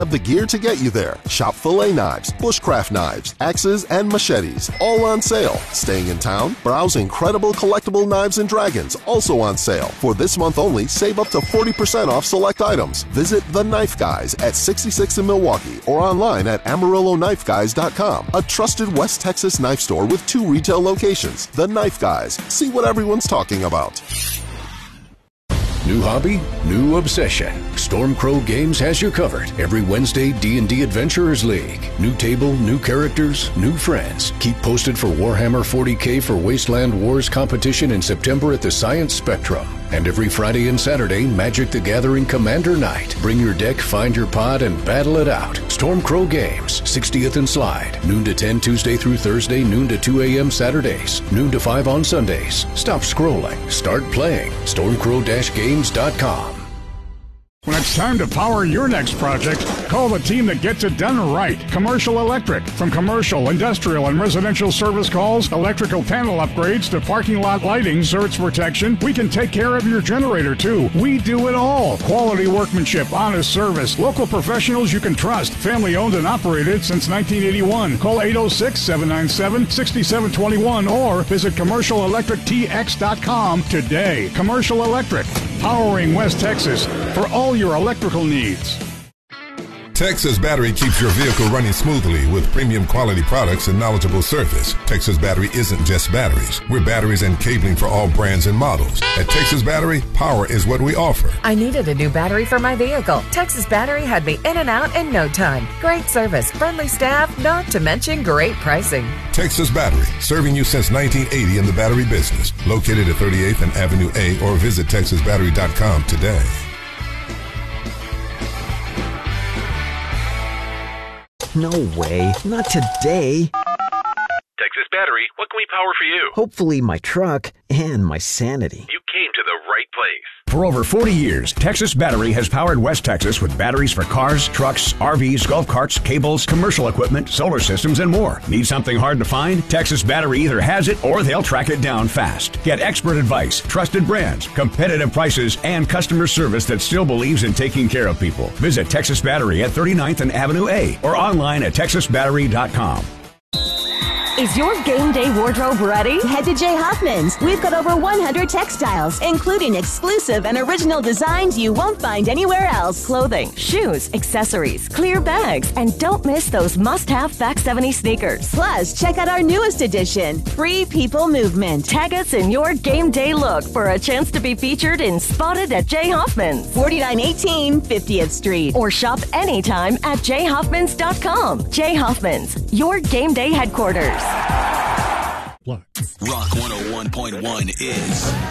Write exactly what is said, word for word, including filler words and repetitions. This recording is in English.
Have the gear to get you there. Shop fillet knives, bushcraft knives, axes, and machetes, all on sale. Staying in town? Browse incredible collectible knives and dragons, also on sale. For this month only, save up to forty percent off select items. Visit The Knife Guys at sixty-six in Milwaukee or online at amarillo knife guys dot com. A trusted West Texas knife store with two retail locations. The Knife Guys. See what everyone's talking about. New hobby, new obsession. Stormcrow Games has you covered. Every Wednesday, D and D Adventurers League. New table, new characters, new friends. Keep posted for Warhammer forty K for Wasteland Wars competition in September at the Science Spectrum. And every Friday and Saturday, Magic the Gathering Commander Night. Bring your deck, find your pod, and battle it out. Stormcrow Games, sixtieth and Slide. Noon to ten Tuesday through Thursday, noon to two a.m. Saturdays. Noon to five on Sundays. Stop scrolling. Start playing. stormcrow games dot com. When it's time to power your next project, call the team that gets it done right. Commercial Electric. From commercial, industrial, and residential service calls, electrical panel upgrades to parking lot lighting, surge protection, we can take care of your generator too. We do it all. Quality workmanship, honest service, local professionals you can trust. Family owned and operated since nineteen eighty-one. Call eight oh six, seven nine seven, six seven two one or visit commercial electric t x dot com today. Commercial Electric, powering West Texas for all your electrical needs. Texas Battery keeps your vehicle running smoothly with premium quality products and knowledgeable service. Texas Battery isn't just batteries. We're batteries and cabling for all brands and models. At Texas Battery, power is what we offer. I needed a new battery for my vehicle. Texas Battery had me in and out in no time. Great service, friendly staff, not to mention great pricing. Texas Battery, serving you since nineteen eighty in the battery business. Located at thirty-eighth and Avenue A or visit texas battery dot com today. No way, not today. Texas Battery, what can we power for you? Hopefully my truck and my sanity. You came to the right place. For over forty years, Texas Battery has powered West Texas with batteries for cars, trucks, R Vs, golf carts, cables, commercial equipment, solar systems, and more. Need something hard to find? Texas Battery either has it or they'll track it down fast. Get expert advice, trusted brands, competitive prices, and customer service that still believes in taking care of people. Visit Texas Battery at thirty-ninth and Avenue A or online at texas battery dot com. Is your game day wardrobe ready? Head to J. Hoffman's. We've got over one hundred textiles, including exclusive and original designs you won't find anywhere else. Clothing, shoes, accessories, clear bags, and don't miss those must-have Back seventy sneakers. Plus, check out our newest edition, Free People Movement. Tag us in your game day look for a chance to be featured in Spotted at J. Hoffman's, forty-nine eighteen fiftieth Street, or shop anytime at j hoffmans dot com. J. Hoffman's, your game day headquarters. Rock one oh one point one is